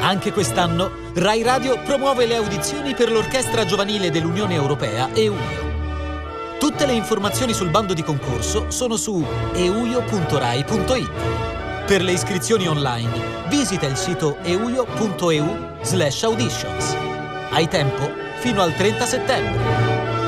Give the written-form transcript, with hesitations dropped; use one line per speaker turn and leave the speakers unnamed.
Anche quest'anno Rai Radio promuove le audizioni per l'Orchestra Giovanile dell'Unione Europea EUIO. Tutte le informazioni sul bando di concorso sono su euio.rai.it. Per le iscrizioni online, visita il sito euio.eu/auditions. Hai tempo fino al 30 settembre.